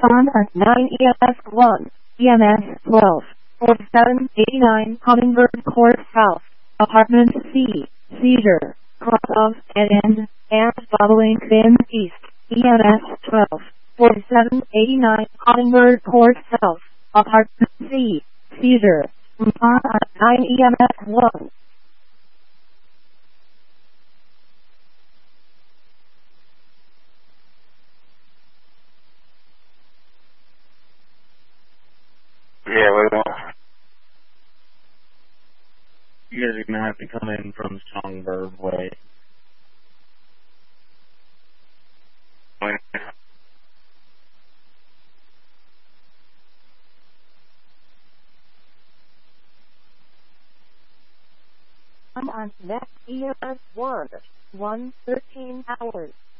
On at 9 EMS 1, EMS 12, 4789 Hummingbird Court South, Apartment C, Seizure, cross of, and following in East, EMS 12, 4789 Hummingbird Court South, Apartment C, Seizure, on at 9 EMS 1. Yeah, we don't. You guys are gonna have to come in from Songbird Way. On next EMS 1, 1:13 hours.